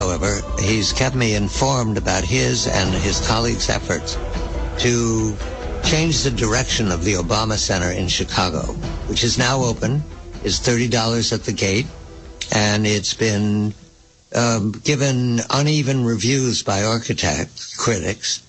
However, he's kept me informed about his and his colleagues' efforts to change the direction of the Obama Center in Chicago, which is now open, is $30 at the gate, and it's been given uneven reviews by architect critics,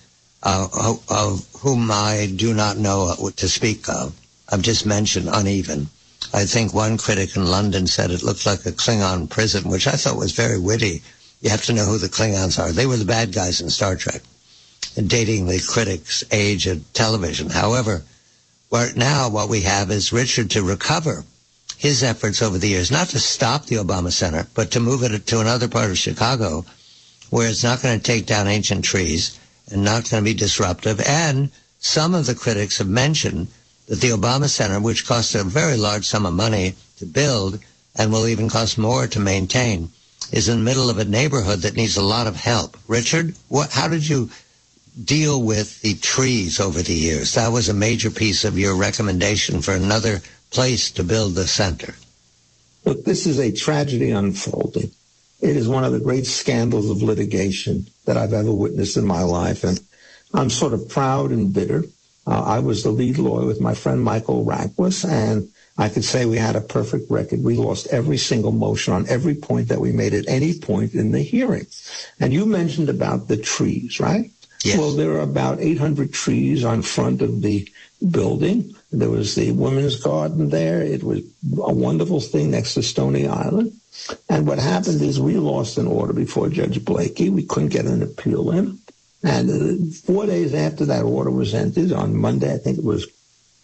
of whom I do not know what to speak of. I've just mentioned uneven. I think one critic in London said it looked like a Klingon prison, which I thought was very witty. You have to know who the Klingons are. They were the bad guys in Star Trek, dating the critics' age of television. However, right now what we have is Richard to recover his efforts over the years, not to stop the Obama Center, but to move it to another part of Chicago where it's not going to take down ancient trees and not going to be disruptive. And some of the critics have mentioned that the Obama Center, which costs a very large sum of money to build and will even cost more to maintain, is in the middle of a neighborhood that needs a lot of help. Richard, how did you deal with the trees over the years? That was a major piece of your recommendation for another place to build the center. Look, this is a tragedy unfolding. It is one of the great scandals of litigation that I've ever witnessed in my life, and I'm sort of proud and bitter. I was the lead lawyer with my friend Michael Rackwus, and I could say we had a perfect record. We lost every single motion on every point that we made at any point in the hearing. And you mentioned about the trees, right? Yes. Well, there are about 800 trees on front of the building. There was the women's garden there. It was a wonderful thing next to Stony Island. And what happened is we lost an order before Judge Blakey. We couldn't get an appeal in. And 4 days after that order was entered, on Monday, I think it was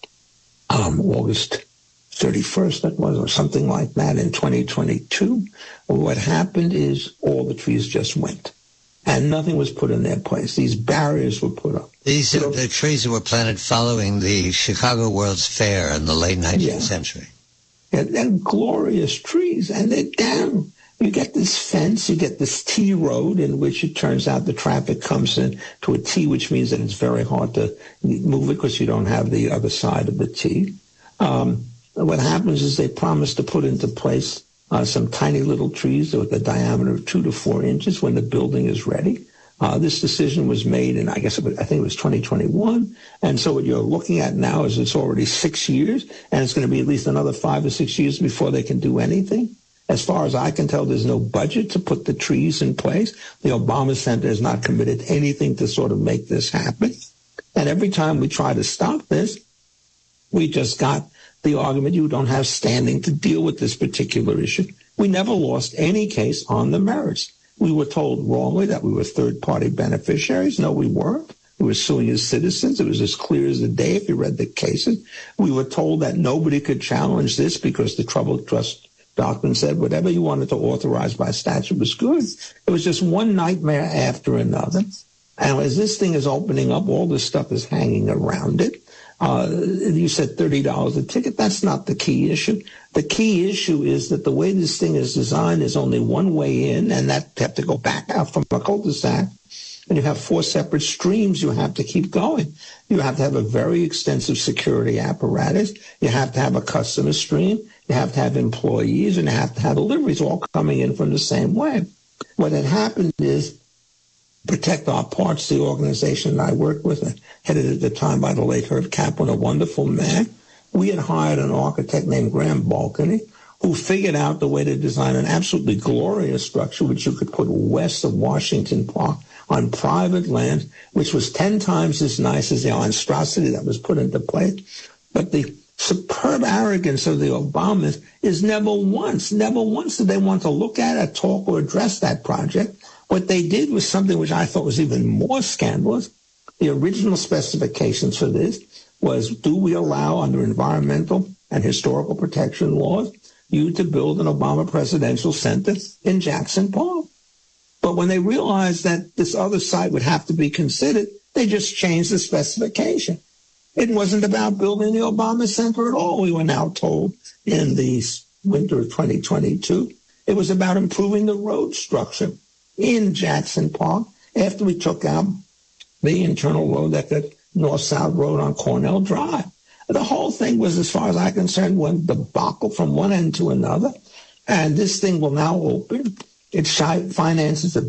August 31st, that was, or something like that, in 2022, what happened is all the trees just went. And nothing was put in their place. These barriers were put up. These are the trees that were planted following the Chicago World's Fair in the late 19th century. And they're glorious trees, and they're down. You get this fence, you get this T road in which it turns out the traffic comes in to a T, which means that it's very hard to move it because you don't have the other side of the T. What happens is they promise to put into place some tiny little trees with a diameter of 2 to 4 inches when the building is ready. This decision was made in, I think it was 2021. And so what you're looking at now is it's already 6 years, and it's going to be at least another 5 or 6 years before they can do anything. As far as I can tell, there's no budget to put the trees in place. The Obama Center has not committed anything to sort of make this happen. And every time we try to stop this, we just got the argument you don't have standing to deal with this particular issue. We never lost any case on the merits. We were told wrongly that we were third-party beneficiaries. No, we weren't. We were suing as citizens. It was as clear as the day if you read the cases. We were told that nobody could challenge this because the Troubled Trust Doctrine said whatever you wanted to authorize by statute was good. It was just one nightmare after another. And as this thing is opening up, all this stuff is hanging around it. You said $30 a ticket. That's not the key issue. The key issue is that the way this thing is designed is only one way in, and that you have to go back out from a cul-de-sac. And you have 4 separate streams you have to keep going. You have to have a very extensive security apparatus. You have to have a customer stream. You have to have employees, and you have to have deliveries all coming in from the same way. What had happened is Protect Our Parts, the organization that I worked with, headed at the time by the late Herb Kaplan, a wonderful man. We had hired an architect named Graham Balcony, who figured out the way to design an absolutely glorious structure which you could put west of Washington Park on private land, which was 10 times as nice as the monstrosity that was put into place. But the superb arrogance of the Obamas is never once did they want to look at it, talk, or address that project. What they did was something which I thought was even more scandalous. The original specifications for this was, do we allow under environmental and historical protection laws you to build an Obama Presidential Center in Jackson Park? But when they realized that this other site would have to be considered, they just changed the specification. It wasn't about building the Obama Center at all, we were now told in the winter of 2022. It was about improving the road structure in Jackson Park after we took out the internal road, that the north-south road on Cornell Drive. The whole thing was, as far as I'm concerned, one debacle from one end to another. And this thing will now open. It finances a